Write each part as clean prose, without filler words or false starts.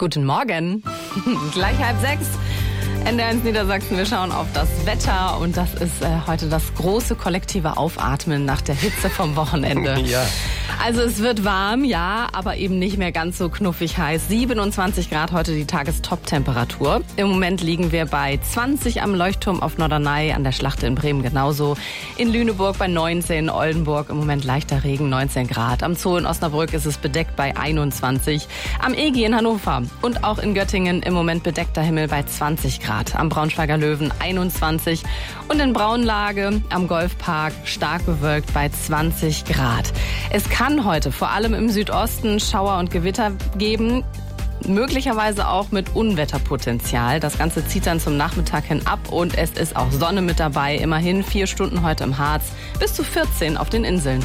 Guten Morgen. Gleich 5:30. NDR1 Niedersachsen. Wir schauen auf das Wetter und das ist heute das große kollektive Aufatmen nach der Hitze vom Wochenende. Ja. Also es wird warm, ja, aber eben nicht mehr ganz so knuffig heiß. 27 Grad heute die Tagestop-Temperatur. Im Moment liegen wir bei 20 am Leuchtturm auf Norderney, an der Schlachte in Bremen genauso. In Lüneburg bei 19, Oldenburg im Moment leichter Regen, 19 Grad. Am Zoo in Osnabrück ist es bedeckt bei 21. Am EGI in Hannover und auch in Göttingen im Moment bedeckter Himmel bei 20 Grad. Am Braunschweiger Löwen 21 und in Braunlage am Golfpark stark bewölkt bei 20 Grad. Es kann heute vor allem im Südosten Schauer und Gewitter geben, möglicherweise auch mit Unwetterpotenzial. Das Ganze zieht dann zum Nachmittag hin ab und es ist auch Sonne mit dabei. Immerhin 4 Stunden heute im Harz, bis zu 14 auf den Inseln.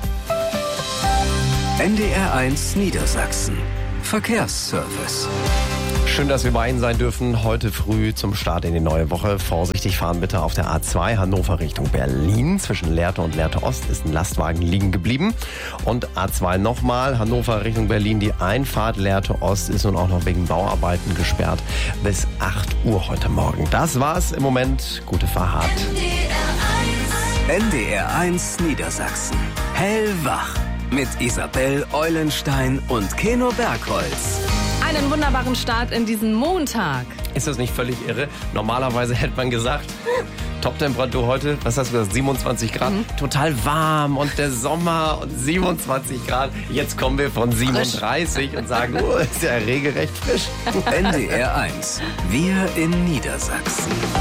NDR1 Niedersachsen. Verkehrsservice. Schön, dass wir bei Ihnen sein dürfen. Heute früh zum Start in die neue Woche. Vorsichtig fahren bitte auf der A2 Hannover Richtung Berlin. Zwischen Lehrte und Lehrte Ost ist ein Lastwagen liegen geblieben. Und A2 nochmal Hannover Richtung Berlin. Die Einfahrt Lehrte Ost ist nun auch noch wegen Bauarbeiten gesperrt bis 8 Uhr heute Morgen. Das war's im Moment. Gute Fahrt. NDR1 Niedersachsen. Hellwach. Mit Isabel Eulenstein und Keno Bergholz. Einen wunderbaren Start in diesen Montag. Ist das nicht völlig irre? Normalerweise hätte man gesagt, Toptemperatur heute, was hast du gesagt, 27 Grad, total warm und der Sommer und 27 Grad. Jetzt kommen wir von 37 und sagen, ist ja regelrecht frisch. NDR1, wir in Niedersachsen.